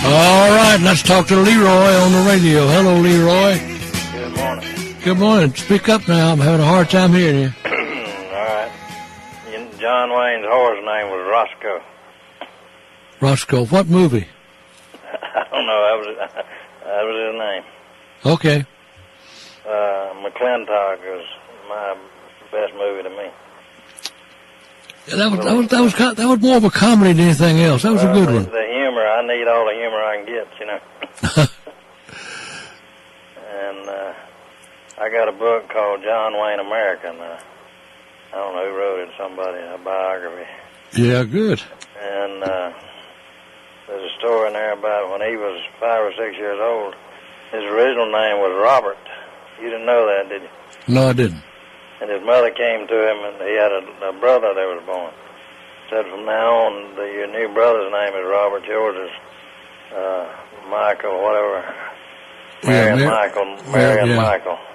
All right, let's talk to Leroy on the radio. Hello, Leroy. Good morning. Good morning. Speak up now. I'm having a hard time hearing you. All right. John Wayne's horse name was Roscoe. Roscoe. What movie? I don't know. That was his name. Okay. McClintock was my best movie to me. Yeah, that was more of a comedy than anything else. That was a good one. The humor, I need all the humor I can get, you know. And I got a book called John Wayne American. I don't know who wrote it, somebody, a biography. Yeah, good. And there's a story in there about when he was 5 or 6 years old. His original name was Robert. You didn't know that, did you? No, I didn't. And his mother came to him, and he had a brother that was born. Said, from now on, your new brother's name is Robert. Yours is Michael, whatever. Mary and Michael.